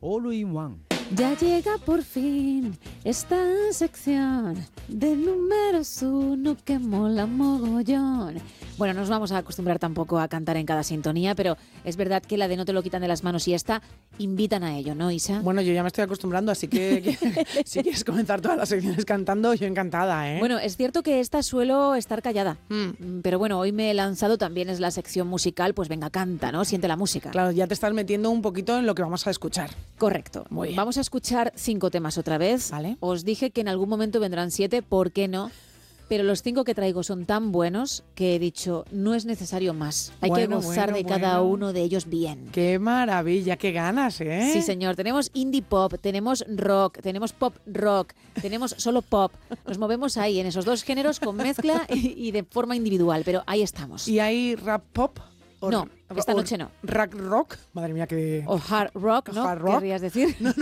All in One. Ya llega por fin esta sección de números 1 que mola mogollón. Bueno, no nos vamos a acostumbrar tampoco a cantar en cada sintonía, pero es verdad que la de No te lo quitan de las manos y esta invitan a ello, ¿no, Isa? Bueno, yo ya me estoy acostumbrando, así que si quieres comenzar todas las secciones cantando, yo encantada, ¿eh? Bueno, es cierto que esta suelo estar callada, pero bueno, hoy me he lanzado, también es la sección musical, pues venga, canta, ¿no? Siente la música. Claro, ya te estás metiendo un poquito en lo que vamos a escuchar. Correcto. Muy bien. Vamos a escuchar 5 temas otra vez. Vale. Os dije que en algún momento vendrán 7, ¿por qué no? Pero los 5 que traigo son tan buenos que he dicho, no es necesario más. Hay que gozar de cada uno de ellos bien. ¡Qué maravilla! ¡Qué ganas, eh! Sí, señor. Tenemos indie pop, tenemos rock, tenemos pop rock, tenemos solo pop. Nos movemos ahí en esos dos géneros con mezcla y de forma individual, pero ahí estamos. ¿Y hay rap pop? No, esta noche no. ¿Rack rock? Madre mía, que... O hard rock, ¿no? Hard rock. ¿Querrías decir? No,